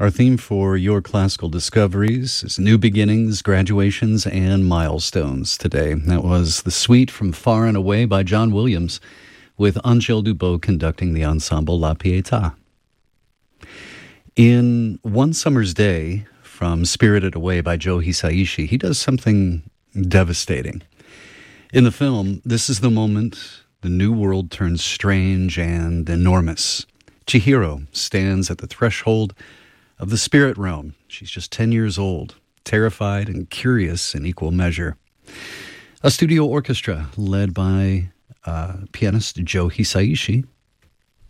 Our theme for your classical discoveries is new beginnings, graduations, and milestones today. That was The Suite from Far and Away by John Williams, with Angèle Dubot conducting the ensemble La Pietà. In One Summer's Day, from Spirited Away by Joe Hisaishi, he does something devastating. In the film, this is the moment the new world turns strange and enormous. Chihiro stands at the threshold of the spirit realm. She's just 10 years old, terrified and curious in equal measure. A studio orchestra led by pianist Joe Hisaishi